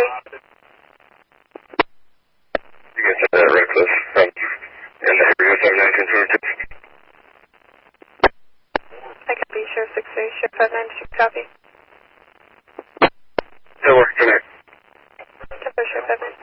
copy. You can send that reckless from and the area 7922. I copy, Sheriff 6A, Sheriff 596, copy. Still working, connect. Sheriff 596.